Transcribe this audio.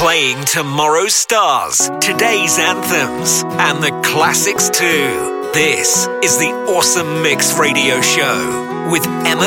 Playing tomorrow's stars, today's anthems, and the classics too. This is the Awesome Mix Radio Show with Emma